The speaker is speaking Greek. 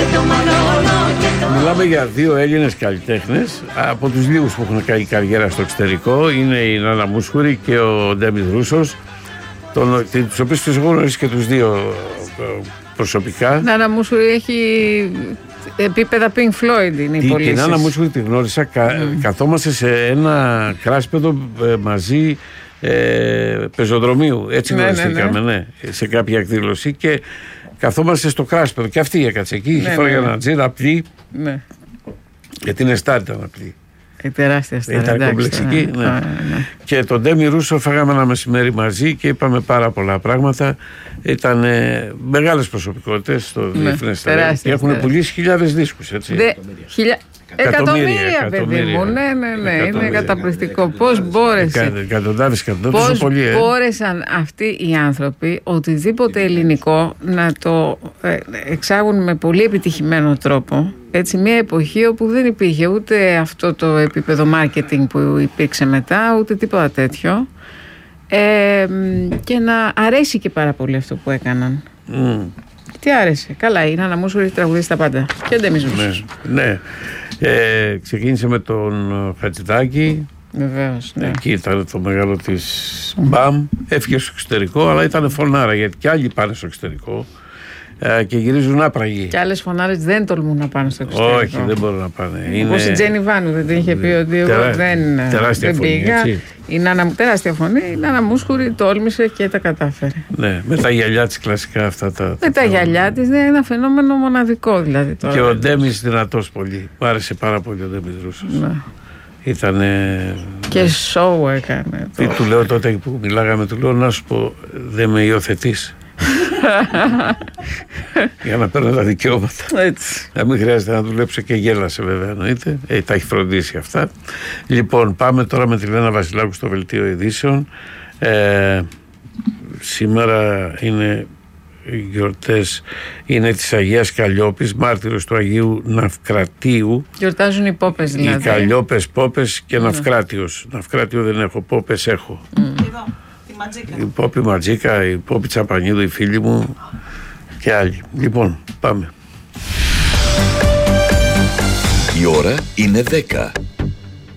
Μιλάμε για δύο Έλληνες καλλιτέχνες από τους λίγους που έχουν κάνει καριέρα στο εξωτερικό. Είναι η Νάνα Μούσχουρη και ο Ντέμις Ρούσος, τους οποίους τους έχω γνωρίσει και τους δύο προσωπικά. Νάνα Μούσχουρη έχει επίπεδα Pink Floyd, είναι οι πωλήσεις. Την Νάνα Μούσχουρη τη γνώρισα, καθόμαστε σε ένα κράσπεδο μαζί πεζοδρομίου, έτσι γνωριστήκαμε, ναι, σε κάποια εκδήλωση, και καθόμαστε στο κράσπεδο και αυτή έκατσε εκεί, είχε φοράει ένα τζιν απλή, γιατί είναι στάρτα απλή. Τεράστια στάρτα. Ήταν κομπλεξική, ναι. Και τον Ντέμι Ρούσο φάγαμε ένα μεσημέρι μαζί και είπαμε πάρα πολλά πράγματα. Ήταν μεγάλες προσωπικότητες στο διεθνές τεράστια. Και έχουν πουλήσει χιλιάδες δίσκους, έτσι. Εκατομμύρια, παιδί μου. Ναι, είναι καταπληκτικό. Πώς μπόρεσαν αυτοί οι άνθρωποι οτιδήποτε ελληνικό να το εξάγουν με πολύ επιτυχημένο τρόπο. Έτσι, μια εποχή όπου δεν υπήρχε ούτε αυτό το επίπεδο marketing που υπήρξε μετά, ούτε τίποτα τέτοιο. Και να αρέσει και πάρα πολύ αυτό που έκαναν. Τι άρεσε. Καλά, η Νάνα Μούσχουρη έχει τραγουδίσει τα πάντα. Και ο Ντέμις Ρούσος. Ναι. Ξεκίνησε με τον Χατζηδάκη. Βεβαίως, ναι. Εκεί ήταν το μεγάλο της μπαμ. Έφυγε στο εξωτερικό, αλλά ήταν φωνάρα, γιατί και άλλοι πάνε στο εξωτερικό και γυρίζουν άπραγοι. Και άλλες φωνάρες δεν τολμούν να πάνε στο εξωτερικό. Όχι, δεν μπορούν να πάνε. Όπως η Τζένι Βάνου δεν την είχε πει ότι εγώ δεν πήγα. Τεράστια φωνή. Η Νάνα Μούσχουρη τόλμησε και τα κατάφερε. Ναι, με τα γυαλιά της κλασικά αυτά τα. Με τα γυαλιά της, είναι ένα φαινόμενο μοναδικό δηλαδή τώρα. Και ο Ντέμις δυνατός πολύ. Μου άρεσε πάρα πολύ ο Ντέμις Ρούσος. Ναι. Ήτανε. Και σοου έκανε. Τι του λέω τότε που μιλάγαμε, του λέω να σου πω, δεν με υιοθετείς. Για να παίρνω τα δικαιώματα. Έτσι. Να μην χρειάζεται να δουλέψω, και γέλασε βέβαια, εννοείται. Τα έχει φροντίσει αυτά. Λοιπόν, πάμε τώρα με τη Λένα Βασιλάκου στο Βελτίο Ειδήσεων. Σήμερα είναι γιορτές, είναι της Αγίας Καλλιόπης, μάρτυρος του Αγίου Ναυκρατίου. Γιορτάζουν οι Πόπες δηλαδή. Οι Καλλιόπες, Πόπες και Ναυκράτιος. Ναυκράτιο δεν έχω, Πόπες έχω. Εδώ. Η Πόπη Ματζίκα, η Πόπη Τσαπανίδου, οι φίλοι μου και άλλοι. Λοιπόν, πάμε. Η ώρα είναι 10.